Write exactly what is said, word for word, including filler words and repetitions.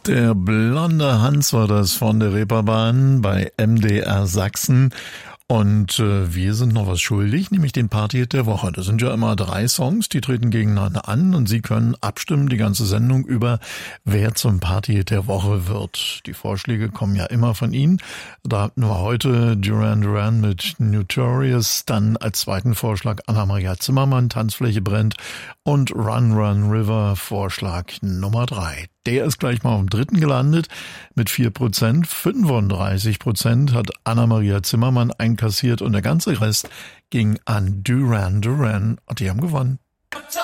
Der blonde Hans war das von der Reeperbahn bei M D R Sachsen. Und äh, wir sind noch was schuldig, nämlich den Party-Hit der Woche. Das sind ja immer drei Songs, die treten gegeneinander an und Sie können abstimmen die ganze Sendung über, wer zum Party-Hit der Woche wird. Die Vorschläge kommen ja immer von Ihnen. Da hatten wir heute Duran Duran mit Notorious, dann als zweiten Vorschlag Anna-Maria Zimmermann, Tanzfläche brennt und Run Run River, Vorschlag Nummer drei. Der ist gleich mal am dritten gelandet mit vier Prozent. fünfunddreißig Prozent hat Anna-Maria Zimmermann einkassiert und der ganze Rest ging an Duran Duran und die haben gewonnen.